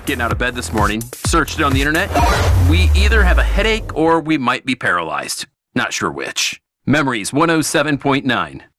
getting out of bed this morning, searched it on the internet. We either have a headache or we might be paralyzed. Not sure which. Memories 107.9.